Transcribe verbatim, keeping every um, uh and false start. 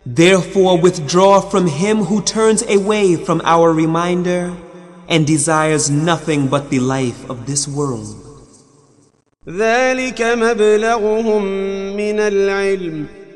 Therefore withdraw from him who turns away from our reminder and desires nothing but the life of this world. ذلك مبلغهم من العلم